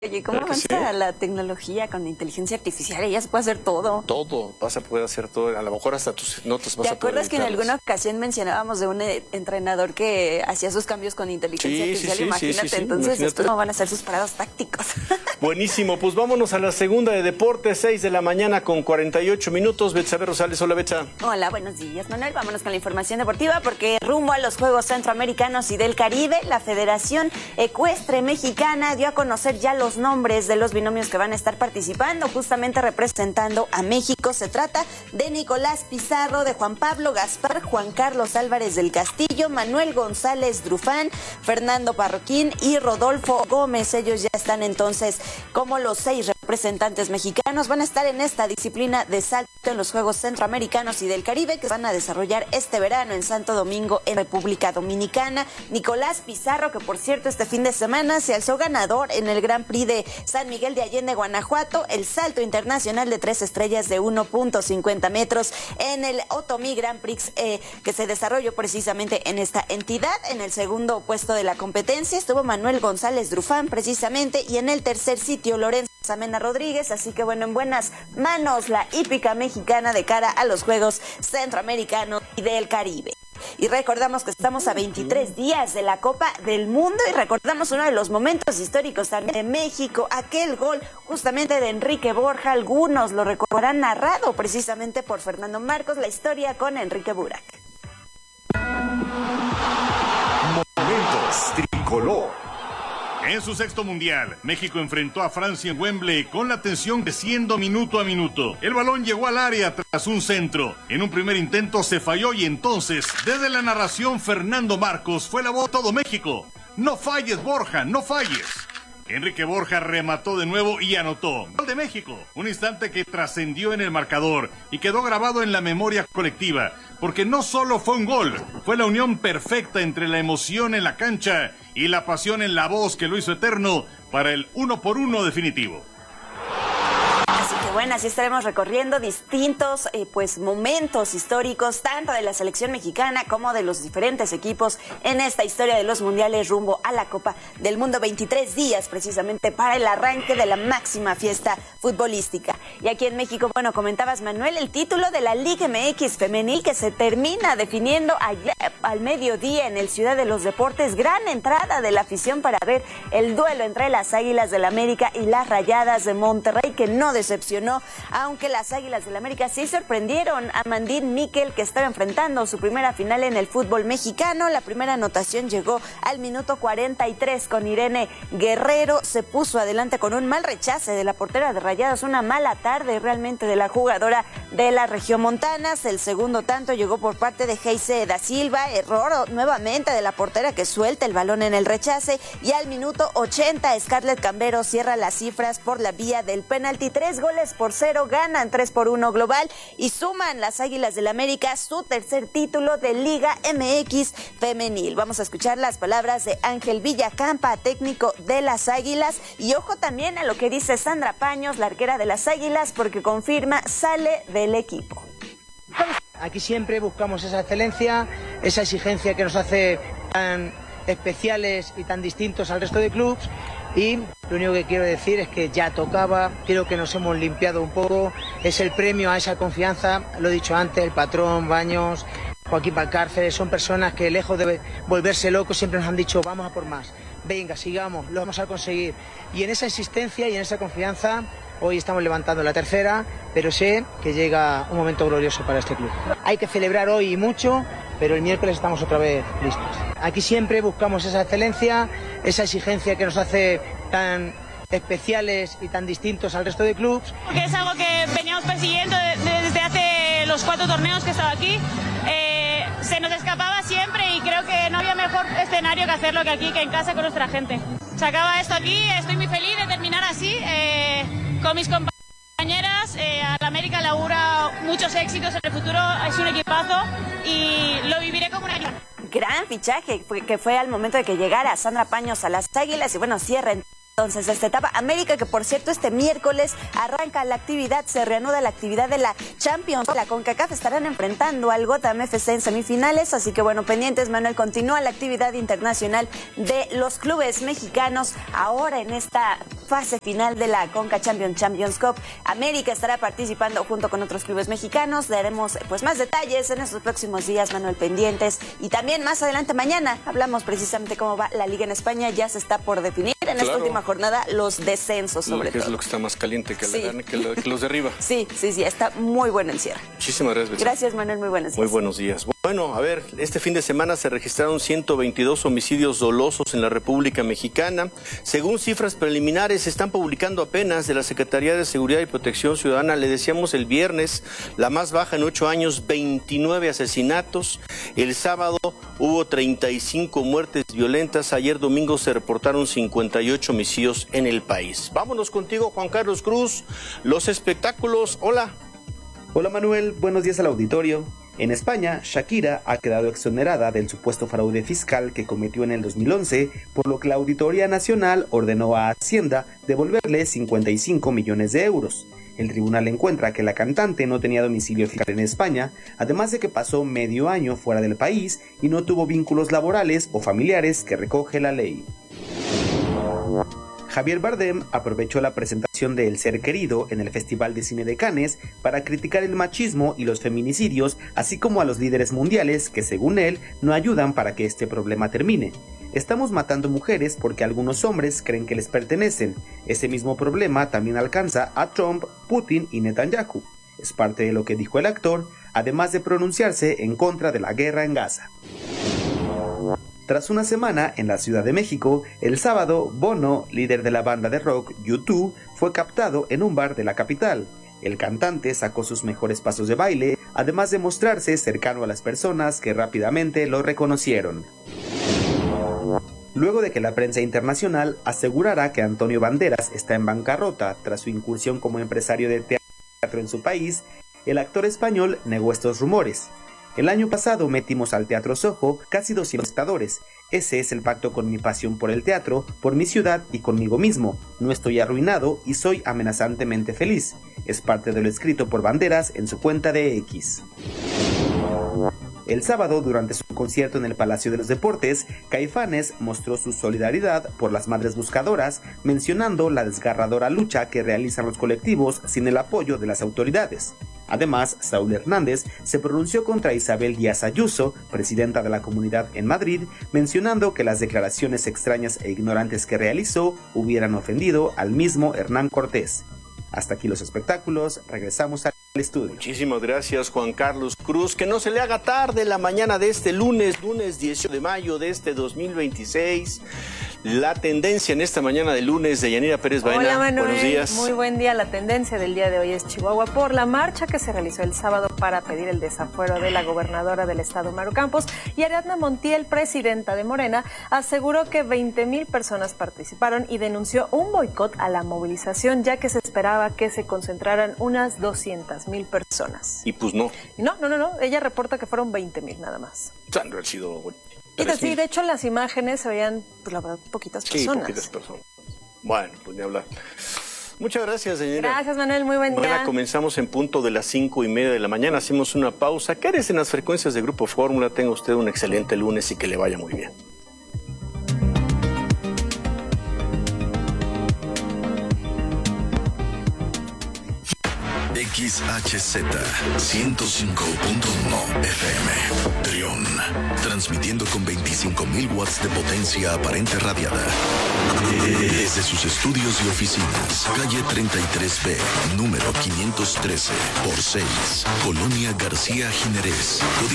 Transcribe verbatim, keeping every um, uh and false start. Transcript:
Oye, ¿cómo avanza sí? la tecnología con la inteligencia artificial? Ella se puede hacer todo. Todo, vas a poder hacer todo. A lo mejor hasta tus notas vas a poder. ¿Te acuerdas que en alguna ocasión mencionábamos de un entrenador que hacía sus cambios con inteligencia sí, artificial? Sí, sí, imagínate, sí, sí, sí. entonces Imagínate. estos no van a ser sus parados tácticos. Buenísimo, pues vámonos a la segunda de deportes, seis de la mañana con cuarenta y ocho minutos. Betsabe Rosales, hola Betsa. Hola, buenos días Manuel, vámonos con la información deportiva porque rumbo a los Juegos Centroamericanos y del Caribe, la Federación Ecuestre Mexicana dio a conocer ya los nombres de los binomios que van a estar participando, justamente representando a México. Se trata de Nicolás Pizarro, de Juan Pablo Gaspar, Juan Carlos Álvarez del Castillo, Manuel González Drufán, Fernando Parroquín y Rodolfo Gómez. Ellos ya están entonces como los seis representantes mexicanos. Van a estar en esta disciplina de salto en los Juegos Centroamericanos y del Caribe que van a desarrollar este verano en Santo Domingo, en República Dominicana. Nicolás Pizarro, que por cierto este fin de semana se alzó ganador en el Gran Prix de San Miguel de Allende, Guanajuato, el salto internacional de tres estrellas de uno punto cincuenta metros en el Otomí Grand Prix eh, que se desarrolló precisamente en esta entidad. En el segundo puesto de la competencia estuvo Manuel González Drufán precisamente, y en el tercer sitio Lorenzo Samena Rodríguez. Así que bueno, en buenas manos la hípica mexicana de cara a los Juegos Centroamericanos y del Caribe. Y recordamos que estamos a veintitrés días de la Copa del Mundo y recordamos uno de los momentos históricos también de México, aquel gol justamente de Enrique Borja. Algunos lo recordarán narrado precisamente por Fernando Marcos, la historia con Enrique Burak. Momentos tricolor. En su sexto mundial, México enfrentó a Francia en Wembley con la tensión creciendo minuto a minuto. El balón llegó al área tras un centro. En un primer intento se falló y entonces, desde la narración, Fernando Marcos fue la voz de todo México. No falles, Borja, no falles. Enrique Borja remató de nuevo y anotó. Gol de México, un instante que trascendió en el marcador y quedó grabado en la memoria colectiva, porque no solo fue un gol, fue la unión perfecta entre la emoción en la cancha y la pasión en la voz que lo hizo eterno para el uno por uno definitivo. Así que bueno, así estaremos recorriendo distintos eh, pues momentos históricos, tanto de la selección mexicana como de los diferentes equipos en esta historia de los mundiales rumbo a la Copa del Mundo. veintitrés días precisamente para el arranque de la máxima fiesta futbolística. Y aquí en México, bueno, comentabas Manuel, el título de la Liga M X femenil que se termina definiendo ayer, al mediodía en el Ciudad de los Deportes. Gran entrada de la afición para ver el duelo entre las Águilas del América y las Rayadas de Monterrey, que no decepcionó, aunque las Águilas del América sí sorprendieron a Mandín Miquel, que estaba enfrentando su primera final en el fútbol mexicano. La primera anotación llegó al minuto cuarenta y tres con Irene Guerrero. Se puso adelante con un mal rechace de la portera de Rayadas, una mala tarde realmente de la jugadora de la Regiomontanas. El segundo tanto llegó por parte de Geise da Silva, error nuevamente de la portera que suelta el balón en el rechace, y al minuto ochenta Scarlett Cambero cierra las cifras por la vía del penalti. Tres goles por cero, ganan tres por uno global y suman las Águilas del América su tercer título de Liga M X femenil. Vamos a escuchar las palabras de Ángel Villacampa, técnico de las Águilas, y ojo también a lo que dice Sandra Paños, la arquera de las Águilas, porque confirma, sale del equipo. Aquí siempre buscamos esa excelencia, esa exigencia que nos hace tan especiales y tan distintos al resto de clubes, y lo único que quiero decir es que ya tocaba, creo que nos hemos limpiado un poco, es el premio a esa confianza, lo he dicho antes, el patrón, Baños, Joaquín Valcárcel, son personas que lejos de volverse locos siempre nos han dicho vamos a por más, venga, sigamos, lo vamos a conseguir, y en esa insistencia y en esa confianza hoy estamos levantando la tercera, pero sé que llega un momento glorioso para este club. Hay que celebrar hoy y mucho, pero el miércoles estamos otra vez listos. Aquí siempre buscamos esa excelencia, esa exigencia que nos hace tan especiales y tan distintos al resto de clubes. Porque es algo que veníamos persiguiendo desde hace los cuatro torneos que he estado aquí. Eh, se nos escapaba siempre y creo que no había mejor escenario que hacerlo que aquí, que en casa con nuestra gente. Se acaba esto aquí, estoy muy feliz de terminar así. Eh, con mis compañeras, eh, a la América le auguro muchos éxitos en el futuro, es un equipazo y lo viviré como una gran fichaje que fue al momento de que llegara Sandra Paños a las Águilas, y bueno, cierra entonces esta etapa. América, que por cierto este miércoles arranca la actividad, se reanuda la actividad de la Champions. La CONCACAF estarán enfrentando al Gotham F C en semifinales, así que bueno, pendientes, Manuel. Continúa la actividad internacional de los clubes mexicanos ahora en esta fase final de la Conca Champions Champions Cup. América estará participando junto con otros clubes mexicanos. Daremos pues más detalles en estos próximos días, Manuel, pendientes. Y también más adelante mañana hablamos precisamente cómo va la Liga en España. Ya se está por definir en claro. esta última jornada los descensos, sobre que todo. Es lo que está más caliente que, sí. la, que, lo, que los de arriba. Sí, sí, sí, está muy bueno el cierre. Muchísimas gracias, Betsy. Gracias, Manuel, muy buenos días. Muy buenos días. Bueno, a ver, este fin de semana se registraron ciento veintidós homicidios dolosos en la República Mexicana. Según cifras preliminares, se están publicando apenas de la Secretaría de Seguridad y Protección Ciudadana. Le decíamos el viernes, la más baja en ocho años, veintinueve asesinatos. El sábado hubo treinta y cinco muertes violentas. Ayer domingo se reportaron cincuenta y ocho homicidios en el país. Vámonos contigo, Juan Carlos Cruz. Los espectáculos. Hola. Hola, Manuel. Buenos días al auditorio. En España, Shakira ha quedado exonerada del supuesto fraude fiscal que cometió en el dos mil once, por lo que la Auditoría Nacional ordenó a Hacienda devolverle cincuenta y cinco millones de euros. El tribunal encuentra que la cantante no tenía domicilio fiscal en España, además de que pasó medio año fuera del país y no tuvo vínculos laborales o familiares que recoge la ley. Javier Bardem aprovechó la presentación de El Ser Querido en el Festival de Cine de Cannes para criticar el machismo y los feminicidios, así como a los líderes mundiales que, según él, no ayudan para que este problema termine. Estamos matando mujeres porque algunos hombres creen que les pertenecen. Ese mismo problema también alcanza a Trump, Putin y Netanyahu. Es parte de lo que dijo el actor, además de pronunciarse en contra de la guerra en Gaza. Tras una semana en la Ciudad de México, el sábado, Bono, líder de la banda de rock U dos, fue captado en un bar de la capital. El cantante sacó sus mejores pasos de baile, además de mostrarse cercano a las personas que rápidamente lo reconocieron. Luego de que la prensa internacional asegurara que Antonio Banderas está en bancarrota tras su incursión como empresario de teatro en su país, el actor español negó estos rumores. El año pasado metimos al Teatro Soho casi doscientos espectadores. Ese es el pacto con mi pasión por el teatro, por mi ciudad y conmigo mismo. No estoy arruinado y soy amenazantemente feliz. Es parte de lo escrito por Banderas en su cuenta de X. El sábado, durante su concierto en el Palacio de los Deportes, Caifanes mostró su solidaridad por las madres buscadoras, mencionando la desgarradora lucha que realizan los colectivos sin el apoyo de las autoridades. Además, Saúl Hernández se pronunció contra Isabel Díaz Ayuso, presidenta de la Comunidad en Madrid, mencionando que las declaraciones extrañas e ignorantes que realizó hubieran ofendido al mismo Hernán Cortés. Hasta aquí los espectáculos, regresamos al estudio. Muchísimas gracias, Juan Carlos Cruz. Que no se le haga tarde la mañana de este lunes, lunes dieciocho de mayo de este dos mil veintiséis. La tendencia en esta mañana de lunes de Yanira Pérez Baena. Hola, Manuel. Buenos días. Muy buen día. La tendencia del día de hoy es Chihuahua por la marcha que se realizó el sábado para pedir el desafuero de la gobernadora del estado, Maru Campos, y Ariadna Montiel, presidenta de Morena, aseguró que veinte mil personas participaron y denunció un boicot a la movilización, ya que se esperaba que se concentraran unas doscientas mil personas. Y pues no. No, no, no, no. Ella reporta que fueron veinte mil nada más. Han de sido Y de, sí, de hecho, las imágenes se veían, pues, la verdad, poquitas personas. Sí, poquitas personas. Bueno, pues ni hablar. Muchas gracias, señora. Gracias, Manuel. Muy buen día. Mañana comenzamos en punto de las cinco y media de la mañana. Hacemos una pausa. Quédese en las frecuencias de Grupo Fórmula. Tenga usted un excelente lunes y que le vaya muy bien. X H Z ciento cinco punto uno F M Trión, transmitiendo con veinticinco mil watts de potencia aparente radiada desde sus estudios y oficinas, calle treinta y tres B, número quinientos trece por seis, Colonia García Jiménez.